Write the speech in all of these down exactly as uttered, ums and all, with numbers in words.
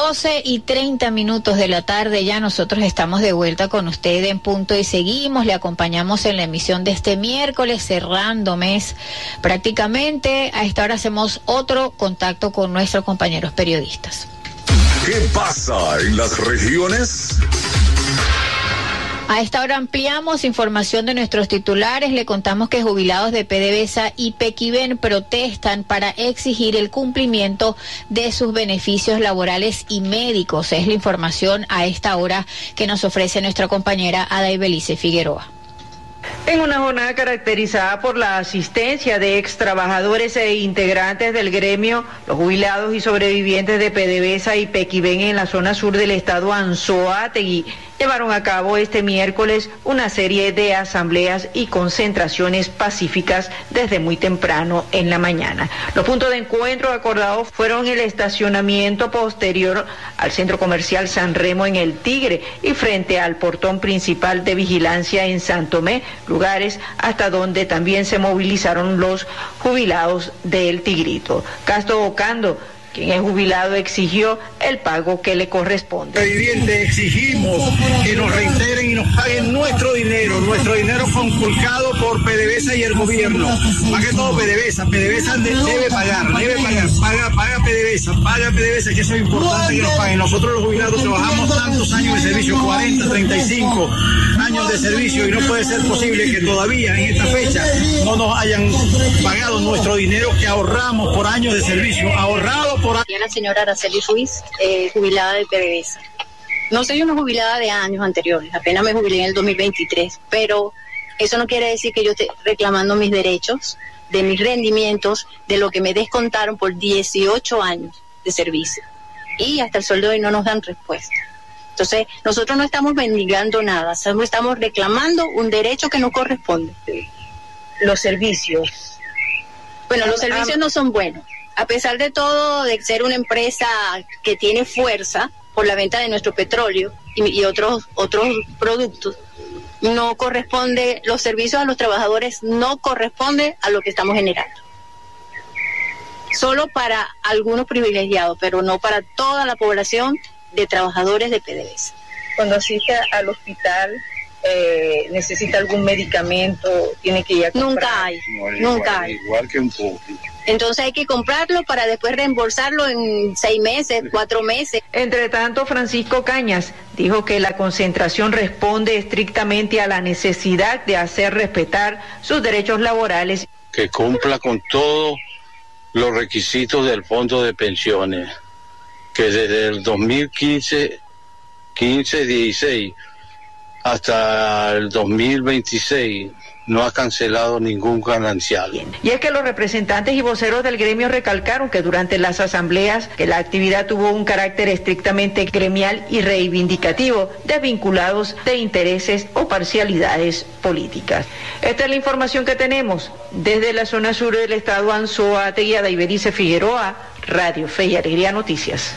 doce y treinta minutos de la tarde, ya nosotros estamos de vuelta con usted en Punto y Seguimos. Le acompañamos en la emisión de este miércoles, cerrando mes prácticamente. A esta hora hacemos otro contacto con nuestros compañeros periodistas. ¿Qué pasa en las regiones? A esta hora ampliamos información de nuestros titulares. Le contamos que jubilados de PDVSA y Pequiven protestan para exigir el cumplimiento de sus beneficios laborales y médicos. Es la información a esta hora que nos ofrece nuestra compañera Ada Ibelice Figueroa. En una jornada caracterizada por la asistencia de ex trabajadores e integrantes del gremio, los jubilados y sobrevivientes de PDVSA y Pequiven en la zona sur del estado Anzoátegui llevaron a cabo este miércoles una serie de asambleas y concentraciones pacíficas desde muy temprano en la mañana. Los puntos de encuentro acordados fueron el estacionamiento posterior al centro comercial San Remo en El Tigre y frente al portón principal de vigilancia en San Tomé, lugares hasta donde también se movilizaron los jubilados del Tigrito. Castro Ocando, quien es jubilado, exigió el pago que le corresponde. Viviente, exigimos que nos reiteren y nos paguen nuestro dinero, nuestro dinero conculcado por PDVSA y el gobierno. Más que todo PDVSA, PDVSA debe pagar, debe pagar, paga, paga PDVSA, paga PDVSA, que eso es importante que nos paguen. Nosotros los jubilados trabajamos tantos años de servicio, cuarenta, treinta y cinco años de servicio, y no puede ser posible que todavía en esta fecha no nos hayan pagado nuestro dinero que ahorramos por años de servicio, ahorrado por años. Yo la señora Araceli Ruiz, eh, jubilada de PDVSA. No soy una jubilada de años anteriores, apenas me jubilé en el dos mil veintitrés, pero eso no quiere decir que yo esté reclamando mis derechos, de mis rendimientos, de lo que me descontaron por dieciocho años de servicio. Y hasta el sueldo de hoy no nos dan respuesta. Entonces, nosotros no estamos mendigando nada, solo estamos reclamando un derecho que nos corresponde. Los servicios. Bueno, los servicios no son buenos. A pesar de todo, de ser una empresa que tiene fuerza por la venta de nuestro petróleo y, y otros otros productos, no corresponde, los servicios a los trabajadores no corresponde a lo que estamos generando. Solo para algunos privilegiados, pero no para toda la población de trabajadores de PDVSA. Cuando asiste al hospital, eh, necesita algún medicamento, tiene que ir a comprar. Nunca hay, no, igual, nunca hay. Igual que un público. Entonces hay que comprarlo para después reembolsarlo en seis meses, cuatro meses. Entre tanto, Francisco Cañas dijo que la concentración responde estrictamente a la necesidad de hacer respetar sus derechos laborales. Que cumpla con todos los requisitos del Fondo de Pensiones, que desde el dos mil quince, quince, dieciséis hasta el dos mil veintiséis no ha cancelado ningún ganancial. Y es que los representantes y voceros del gremio recalcaron que durante las asambleas que la actividad tuvo un carácter estrictamente gremial y reivindicativo, desvinculados de intereses o parcialidades políticas. Esta es la información que tenemos desde la zona sur del estado Anzoátegui. Ada Ibelice Figueroa, Radio Fe y Alegría Noticias.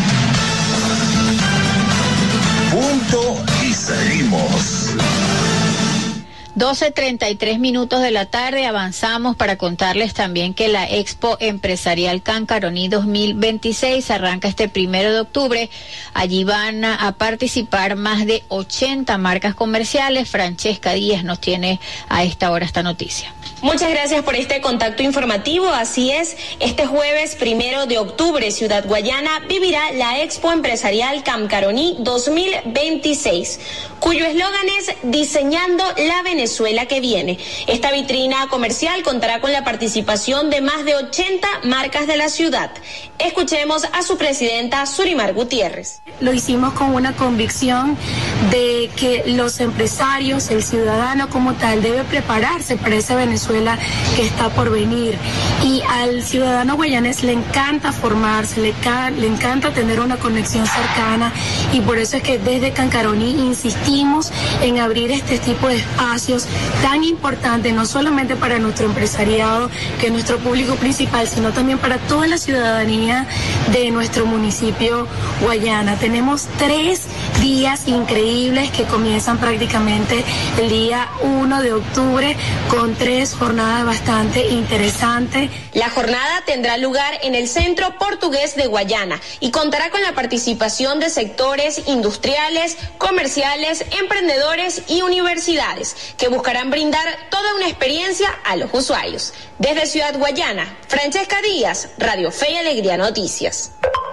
Punto y seguimos. doce treinta y tres minutos de la tarde, avanzamos para contarles también que la Expo Empresarial Cancaroní dos mil veintiséis arranca este primero de octubre. Allí van a participar más de ochenta marcas comerciales. Francesca Díaz nos tiene a esta hora esta noticia. Muchas gracias por este contacto informativo. Así es, este jueves primero de octubre, Ciudad Guayana vivirá la Expo Empresarial Cancaroní dos mil veintiséis, cuyo eslogan es Diseñando la Venezuela que viene. Esta vitrina comercial contará con la participación de más de ochenta marcas de la ciudad. Escuchemos a su presidenta, Surimar Gutiérrez. Lo hicimos con una convicción de que los empresarios, el ciudadano como tal, debe prepararse para esa Venezuela que está por venir. Y al ciudadano guayanés le encanta formarse, le, le encanta tener una conexión cercana, y por eso es que desde Cancaroní insistimos en abrir este tipo de espacios tan importantes, no solamente para nuestro empresariado, que es nuestro público principal, sino también para toda la ciudadanía de nuestro municipio Guayana. Tenemos tres días increíbles que comienzan prácticamente el día uno de octubre con tres jornadas bastante interesantes. La jornada tendrá lugar en el Centro Portugués de Guayana y contará con la participación de sectores industriales, comerciales, emprendedores y universidades que buscarán brindar toda una experiencia a los usuarios. Desde Ciudad Guayana, Francesca Díaz, Radio Fe y Alegría Noticias.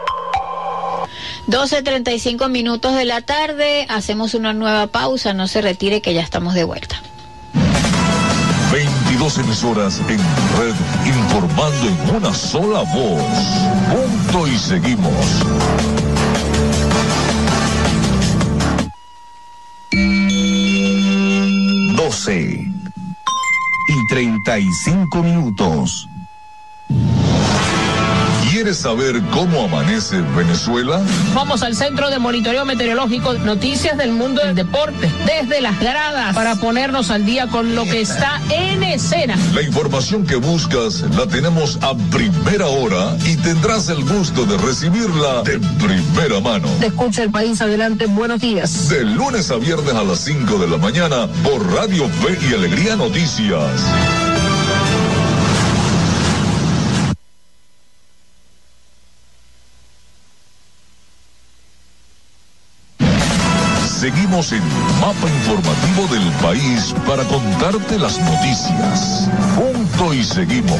doce treinta y cinco minutos de la tarde, hacemos una nueva pausa, no se retire que ya estamos de vuelta. veintidós emisoras en red, informando en una sola voz. Punto y seguimos. doce y treinta y cinco minutos. ¿Quieres saber cómo amanece Venezuela? Vamos al Centro de Monitoreo Meteorológico, noticias del mundo del deporte, desde las gradas, para ponernos al día con lo que está en escena. La información que buscas la tenemos a primera hora y tendrás el gusto de recibirla de primera mano. Te escucha el país, adelante, buenos días. De lunes a viernes a las cinco de la mañana por Radio Fe y Alegría Noticias. Seguimos en el mapa informativo del país para contarte las noticias. Punto y seguimos.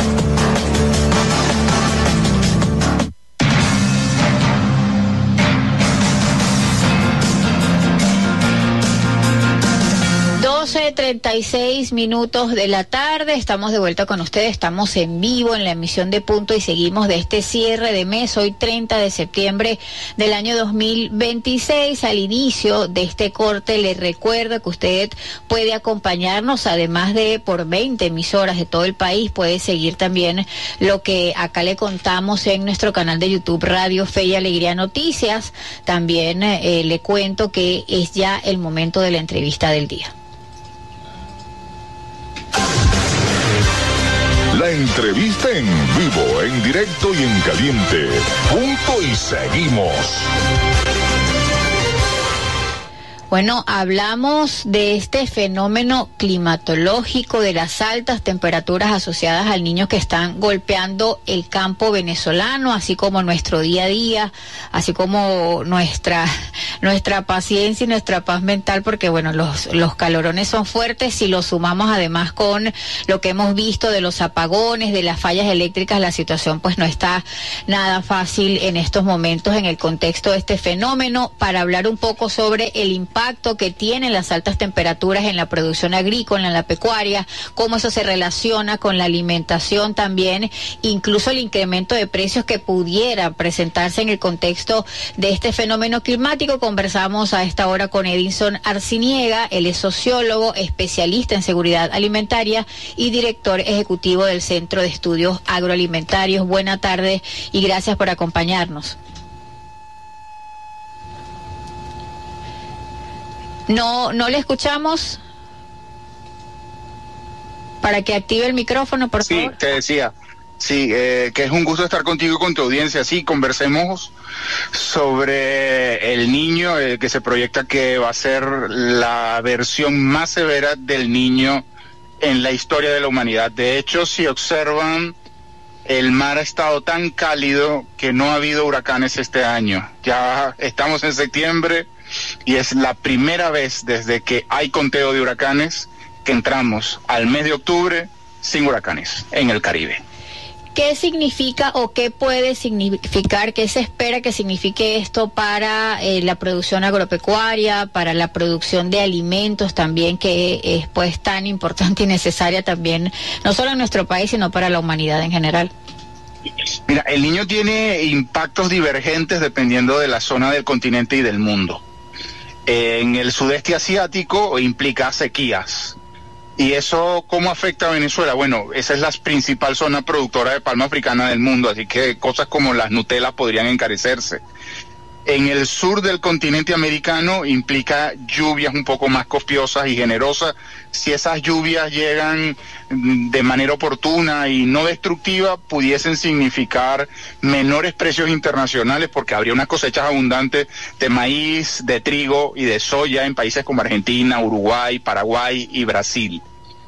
doce treinta y seis minutos de la tarde, estamos de vuelta con ustedes, estamos en vivo en la emisión de Punto y seguimos de este cierre de mes, hoy treinta de septiembre del año dos mil veintiséis. Al inicio de este corte le recuerdo que usted puede acompañarnos, además de por veinte emisoras de todo el país, puede seguir también lo que acá le contamos en nuestro canal de YouTube Radio Fe y Alegría Noticias. También eh, le cuento que es ya el momento de la entrevista del día. La entrevista en vivo, en directo y en caliente. Punto y seguimos. Bueno, hablamos de este fenómeno climatológico, de las altas temperaturas asociadas al Niño que están golpeando el campo venezolano, así como nuestro día a día, así como nuestra nuestra paciencia y nuestra paz mental, porque bueno, los, los calorones son fuertes. Si lo sumamos además con lo que hemos visto de los apagones, de las fallas eléctricas, la situación pues no está nada fácil en estos momentos en el contexto de este fenómeno. Para hablar un poco sobre el impacto que tienen las altas temperaturas en la producción agrícola, en la pecuaria, cómo eso se relaciona con la alimentación también, incluso el incremento de precios que pudiera presentarse en el contexto de este fenómeno climático. Conversamos a esta hora con Edinson Arciniega, él es sociólogo, especialista en seguridad alimentaria y director ejecutivo del Centro de Estudios Agroalimentarios. Buena tarde y gracias por acompañarnos. No, no le escuchamos. Para que active el micrófono, por sí, favor. Sí, te decía, sí, eh, que es un gusto estar contigo y con tu audiencia. Sí, conversemos sobre el Niño, eh, que se proyecta que va a ser la versión más severa del Niño en la historia de la humanidad. De hecho, si observan, el mar ha estado tan cálido que no ha habido huracanes este año. Ya estamos en septiembre y es la primera vez desde que hay conteo de huracanes que entramos al mes de octubre sin huracanes en el Caribe. ¿Qué significa o qué puede significar, qué se espera que signifique esto para eh, la producción agropecuaria, para la producción de alimentos también, que es pues tan importante y necesaria también, no solo en nuestro país, sino para la humanidad en general? Mira, el Niño tiene impactos divergentes dependiendo de la zona del continente y del mundo. En el sudeste asiático implica sequías. ¿Y eso cómo afecta a Venezuela? Bueno, esa es la principal zona productora de palma africana del mundo, así que cosas como las Nutelas podrían encarecerse. En el sur del continente americano implica lluvias un poco más copiosas y generosas. Si esas lluvias llegan de manera oportuna y no destructiva, pudiesen significar menores precios internacionales, porque habría unas cosechas abundantes de maíz, de trigo y de soya en países como Argentina, Uruguay, Paraguay y Brasil.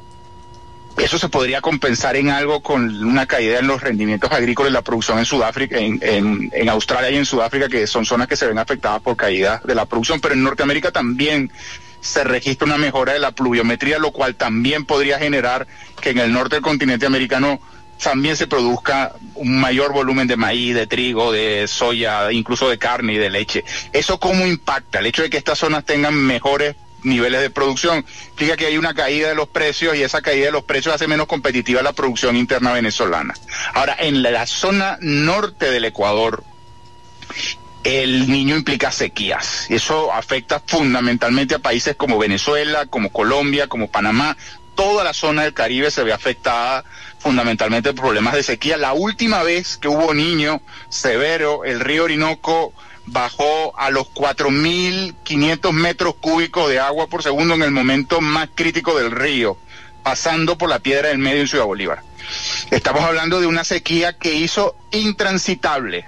Eso se podría compensar en algo con una caída en los rendimientos agrícolas y la producción en Sudáfrica, en, en, en Australia y en Sudáfrica, que son zonas que se ven afectadas por caídas de la producción, pero en Norteamérica también se registra una mejora de la pluviometría, lo cual también podría generar que en el norte del continente americano también se produzca un mayor volumen de maíz, de trigo, de soya, incluso de carne y de leche. ¿Eso cómo impacta? El hecho de que estas zonas tengan mejores niveles de producción implica que hay una caída de los precios, y esa caída de los precios hace menos competitiva la producción interna venezolana. Ahora, en la, la zona norte del Ecuador, el niño implica sequías, y eso afecta fundamentalmente a países como Venezuela, como Colombia, como Panamá. Toda la zona del Caribe se ve afectada fundamentalmente por problemas de sequía. La última vez que hubo niño severo, el río Orinoco bajó a los cuatro mil quinientos metros cúbicos de agua por segundo en el momento más crítico del río, pasando por la Piedra del Medio en Ciudad Bolívar. Estamos hablando de una sequía que hizo intransitable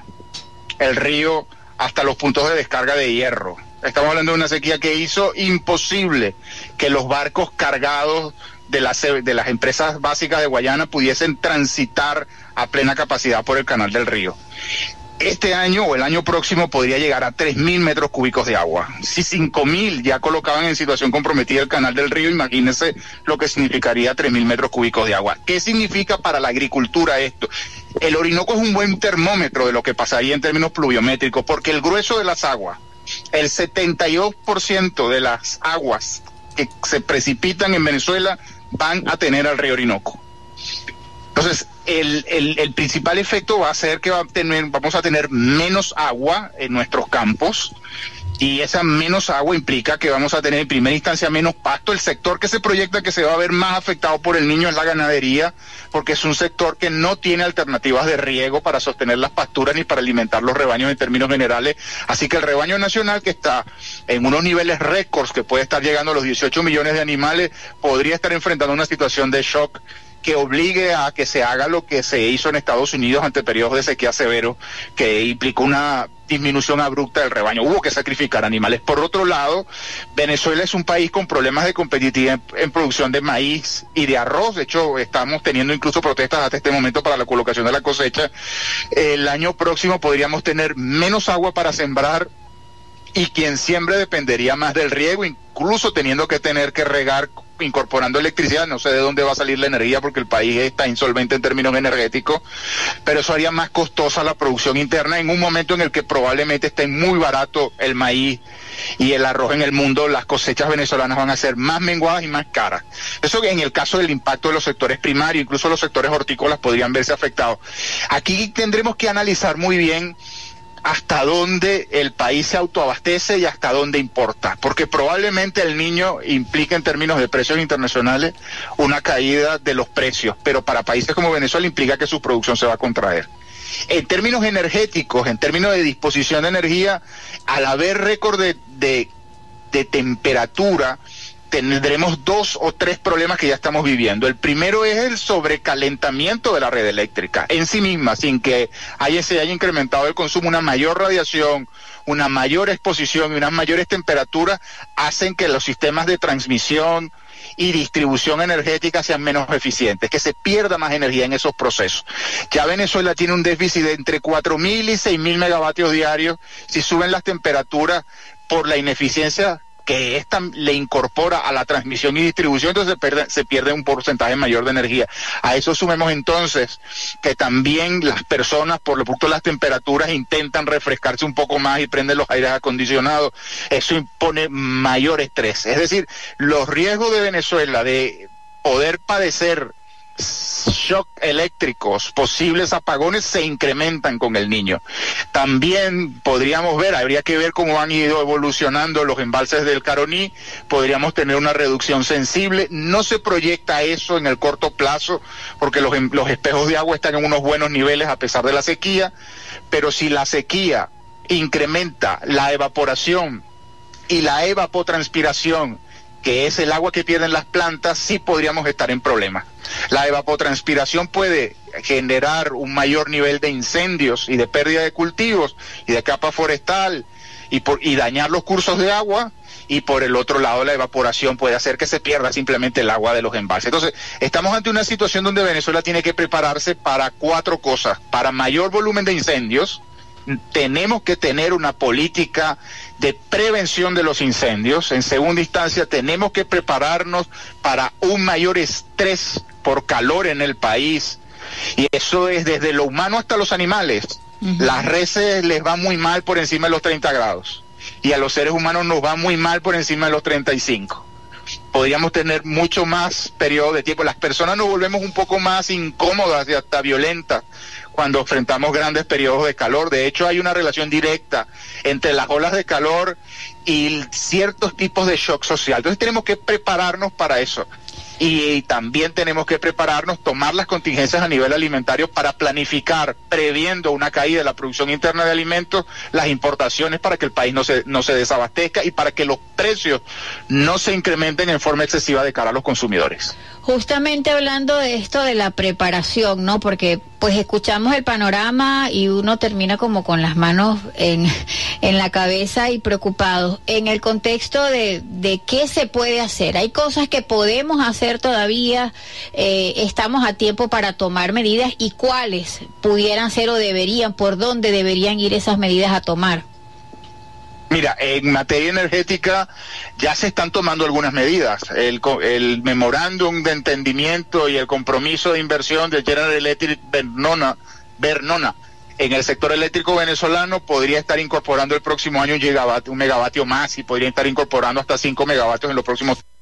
el río hasta los puntos de descarga de hierro. Estamos hablando de una sequía que hizo imposible que los barcos cargados de las, de las empresas básicas de Guayana pudiesen transitar a plena capacidad por el canal del río. Este año o el año próximo podría llegar a tres mil metros cúbicos de agua. Si cinco mil ya colocaban en situación comprometida el canal del río, imagínense lo que significaría tres mil metros cúbicos de agua. ¿Qué significa para la agricultura esto? El Orinoco es un buen termómetro de lo que pasaría en términos pluviométricos, porque el grueso de las aguas, el setenta y dos por ciento de las aguas que se precipitan en Venezuela van a tener al río Orinoco. Entonces, el, el, el principal efecto va a ser que va a tener, vamos a tener menos agua en nuestros campos, y esa menos agua implica que vamos a tener en primera instancia menos pasto. El sector que se proyecta que se va a ver más afectado por el niño es la ganadería, porque es un sector que no tiene alternativas de riego para sostener las pasturas ni para alimentar los rebaños en términos generales. Así que el rebaño nacional, que está en unos niveles récords, que puede estar llegando a los dieciocho millones de animales, podría estar enfrentando una situación de shock que obligue a que se haga lo que se hizo en Estados Unidos ante periodos de sequía severo, que implicó una disminución abrupta del rebaño. Hubo que sacrificar animales. Por otro lado, Venezuela es un país con problemas de competitividad en, en producción de maíz y de arroz. De hecho, estamos teniendo incluso protestas hasta este momento para la colocación de la cosecha. El año próximo podríamos tener menos agua para sembrar, y quien siembre dependería más del riego, incluso teniendo que tener que regar incorporando electricidad. No sé de dónde va a salir la energía porque el país está insolvente en términos energéticos, pero eso haría más costosa la producción interna en un momento en el que probablemente esté muy barato el maíz y el arroz en el mundo. Las cosechas venezolanas van a ser más menguadas y más caras. Eso en el caso del impacto de los sectores primarios, incluso los sectores hortícolas podrían verse afectados. Aquí tendremos que analizar muy bien hasta dónde el país se autoabastece y hasta dónde importa, porque probablemente el niño implica en términos de precios internacionales una caída de los precios, pero para países como Venezuela implica que su producción se va a contraer. En términos energéticos, en términos de disposición de energía, al haber récord de, de, de temperatura, tendremos dos o tres problemas que ya estamos viviendo. El primero es el sobrecalentamiento de la red eléctrica en sí misma, sin que haya, se haya incrementado el consumo. Una mayor radiación, una mayor exposición y unas mayores temperaturas hacen que los sistemas de transmisión y distribución energética sean menos eficientes, que se pierda más energía en esos procesos. Ya Venezuela tiene un déficit de entre cuatro mil y seis mil megavatios diarios. Si suben las temperaturas por la ineficiencia que esta le incorpora a la transmisión y distribución, entonces se pierde, se pierde un porcentaje mayor de energía. A eso sumemos entonces que también las personas, por lo producto de las temperaturas, intentan refrescarse un poco más y prenden los aires acondicionados. Eso impone mayor estrés. Es decir, los riesgos de Venezuela de poder padecer shock eléctricos, posibles apagones, se incrementan con el niño. También podríamos ver, habría que ver cómo han ido evolucionando los embalses del Caroní. Podríamos tener una reducción sensible. No se proyecta eso en el corto plazo porque los, los espejos de agua están en unos buenos niveles a pesar de la sequía, pero si la sequía incrementa la evaporación y la evapotranspiración, que es el agua que pierden las plantas, sí podríamos estar en problemas. La evapotranspiración puede generar un mayor nivel de incendios y de pérdida de cultivos y de capa forestal y, por, y dañar los cursos de agua, y por el otro lado la evaporación puede hacer que se pierda simplemente el agua de los embalses. Entonces, estamos ante una situación donde Venezuela tiene que prepararse para cuatro cosas: para mayor volumen de incendios, tenemos que tener una política de prevención de los incendios. En segunda instancia, tenemos que prepararnos para un mayor estrés por calor en el país, y eso es desde lo humano hasta los animales. Uh-huh. Las reses les va muy mal por encima de los treinta grados, y a los seres humanos nos va muy mal por encima de los treinta y cinco. Podríamos tener mucho más periodo de tiempo. Las personas nos volvemos un poco más incómodas y hasta violentas cuando enfrentamos grandes periodos de calor. De hecho, hay una relación directa entre las olas de calor y ciertos tipos de shock social. Entonces tenemos que prepararnos para eso. Y también tenemos que prepararnos, tomar las contingencias a nivel alimentario para planificar, previendo una caída de la producción interna de alimentos, las importaciones, para que el país no se, no se desabastezca y para que los precios no se incrementen en forma excesiva de cara a los consumidores. Justamente hablando de esto de la preparación, ¿no? Porque pues escuchamos el panorama y uno termina como con las manos en, en la cabeza y preocupado. En el contexto de, de qué se puede hacer, hay cosas que podemos hacer todavía, eh, estamos a tiempo para tomar medidas, y cuáles pudieran ser o deberían, por dónde deberían ir esas medidas a tomar. Mira, en materia energética ya se están tomando algunas medidas. El, el memorándum de entendimiento y el compromiso de inversión de General Electric Vernona, Vernona en el sector eléctrico venezolano podría estar incorporando el próximo año un gigavatio, un megavatio más, y podría estar incorporando hasta cinco megavatios en los próximos